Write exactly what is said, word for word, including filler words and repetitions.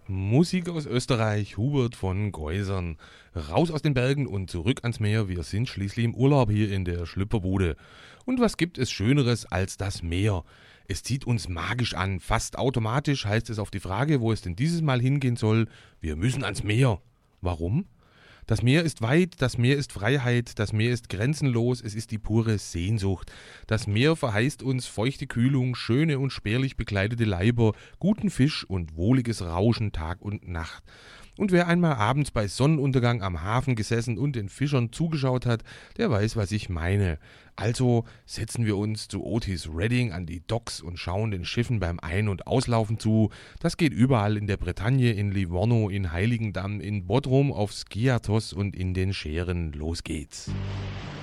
Musik aus Österreich, Hubert von Geusern. Raus aus den Bergen und zurück ans Meer. Wir sind schließlich im Urlaub hier in der Schlüpperbude. Und was gibt es Schöneres als das Meer? Es zieht uns magisch an. Fast automatisch heißt es auf die Frage, wo es denn dieses Mal hingehen soll. Wir müssen ans Meer. Warum? Das Meer ist weit, das Meer ist Freiheit, das Meer ist grenzenlos, es ist die pure Sehnsucht. Das Meer verheißt uns feuchte Kühlung, schöne und spärlich bekleidete Leiber, guten Fisch und wohliges Rauschen Tag und Nacht. Und wer einmal abends bei Sonnenuntergang am Hafen gesessen und den Fischern zugeschaut hat, der weiß, was ich meine. Also setzen wir uns zu Otis Redding an die Docks und schauen den Schiffen beim Ein- und Auslaufen zu. Das geht überall in der Bretagne, in Livorno, in Heiligendamm, in Bodrum, auf Skiathos und in den Schären. Los geht's!